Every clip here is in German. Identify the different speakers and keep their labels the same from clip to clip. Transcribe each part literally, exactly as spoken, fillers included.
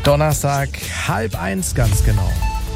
Speaker 1: Donnerstag, halb eins ganz genau.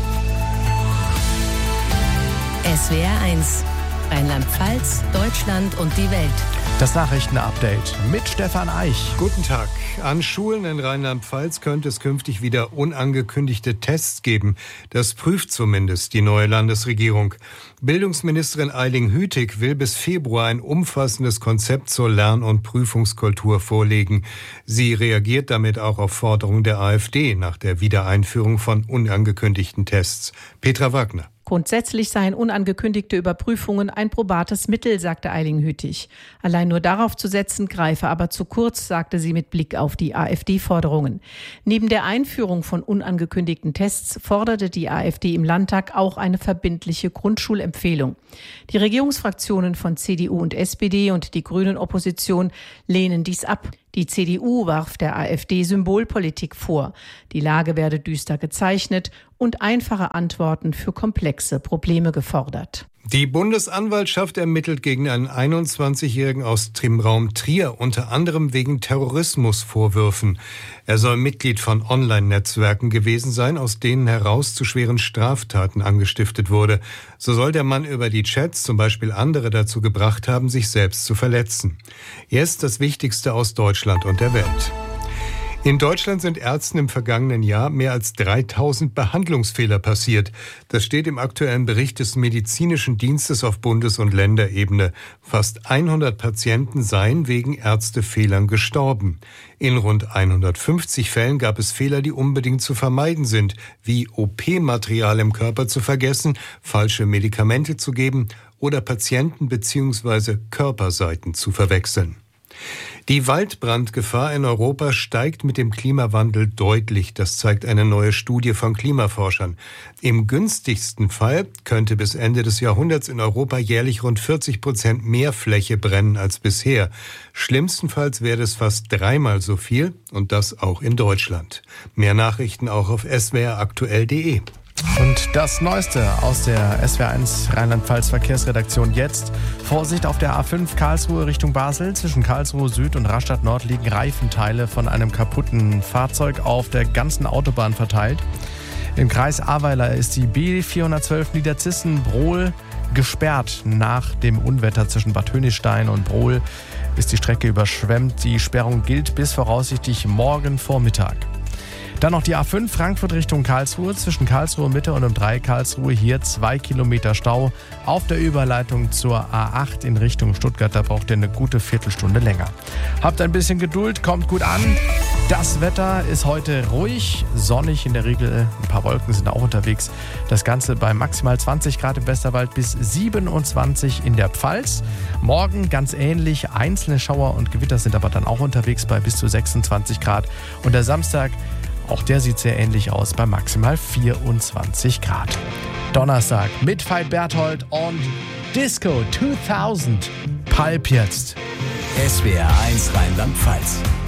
Speaker 2: S W R eins, Rheinland-Pfalz, Deutschland und die Welt.
Speaker 1: Das Nachrichtenupdate mit Stefan Eich.
Speaker 3: Guten Tag. An Schulen in Rheinland-Pfalz könnte es künftig wieder unangekündigte Tests geben. Das prüft zumindest die neue Landesregierung. Bildungsministerin Eiling-Hütig will bis Februar ein umfassendes Konzept zur Lern- und Prüfungskultur vorlegen. Sie reagiert damit auch auf Forderungen der AfD nach der Wiedereinführung von unangekündigten Tests. Petra Wagner.
Speaker 4: Grundsätzlich seien unangekündigte Überprüfungen ein probates Mittel, sagte Eiling-Hütig. Allein nur darauf zu setzen, greife aber zu kurz, sagte sie mit Blick auf die AfD-Forderungen. Neben der Einführung von unangekündigten Tests forderte die AfD im Landtag auch eine verbindliche Grundschulempfehlung. Die Regierungsfraktionen von C D U und S P D und die Grünen-Opposition lehnen dies ab. Die C D U warf der AfD Symbolpolitik vor. Die Lage werde düster gezeichnet und einfache Antworten für komplexe Probleme gefordert.
Speaker 3: Die Bundesanwaltschaft ermittelt gegen einen einundzwanzigjährigen aus dem Raum Trier, unter anderem wegen Terrorismusvorwürfen. Er soll Mitglied von Online-Netzwerken gewesen sein, aus denen heraus zu schweren Straftaten angestiftet wurde. So soll der Mann über die Chats zum Beispiel andere dazu gebracht haben, sich selbst zu verletzen. Jetzt das Wichtigste aus Deutschland und der Welt. In Deutschland sind Ärzten im vergangenen Jahr mehr als dreitausend Behandlungsfehler passiert. Das steht im aktuellen Bericht des Medizinischen Dienstes auf Bundes- und Länderebene. Fast hundert Patienten seien wegen Ärztefehlern gestorben. In rund hundertfünfzig Fällen gab es Fehler, die unbedingt zu vermeiden sind, wie O P-Material im Körper zu vergessen, falsche Medikamente zu geben oder Patienten- bzw. Körperseiten zu verwechseln. Die Waldbrandgefahr in Europa steigt mit dem Klimawandel deutlich. Das zeigt eine neue Studie von Klimaforschern. Im günstigsten Fall könnte bis Ende des Jahrhunderts in Europa jährlich rund vierzig Prozent mehr Fläche brennen als bisher. Schlimmstenfalls wäre es fast dreimal so viel und das auch in Deutschland. Mehr Nachrichten auch auf s w r aktuell punkt d e.
Speaker 1: Und das Neueste aus der S W R eins Rheinland-Pfalz Verkehrsredaktion jetzt. Vorsicht auf der A fünf Karlsruhe Richtung Basel. Zwischen Karlsruhe Süd und Rastatt Nord liegen Reifenteile von einem kaputten Fahrzeug auf der ganzen Autobahn verteilt. Im Kreis Ahrweiler ist die B vierhundertzwölf Niederzissen-Brohl gesperrt. Nach dem Unwetter zwischen Bad Hönistein und Brohl ist die Strecke überschwemmt. Die Sperrung gilt bis voraussichtlich morgen Vormittag. Dann noch die A fünf Frankfurt Richtung Karlsruhe. Zwischen Karlsruhe Mitte und um drei Karlsruhe hier zwei Kilometer Stau. Auf der Überleitung zur A acht in Richtung Stuttgart, da braucht ihr eine gute Viertelstunde länger. Habt ein bisschen Geduld, kommt gut an. Das Wetter ist heute ruhig, sonnig in der Regel. Ein paar Wolken sind auch unterwegs. Das Ganze bei maximal zwanzig Grad im Westerwald bis siebenundzwanzig in der Pfalz. Morgen ganz ähnlich. Einzelne Schauer und Gewitter sind aber dann auch unterwegs bei bis zu sechsundzwanzig Grad. Und der Samstag, auch der sieht sehr ähnlich aus, bei maximal vierundzwanzig Grad. Donnerstag mit Veit Berthold und Disco zweitausend. Pulp jetzt.
Speaker 5: S W R eins Rheinland-Pfalz.